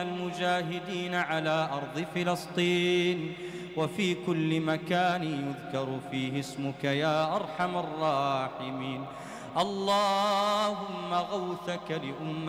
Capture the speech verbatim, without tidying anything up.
المجاهدين على أرض فلسطين وفي كل مكان يذكر فيه اسمك يا أرحم الراحمين. اللهم غوثك لأمة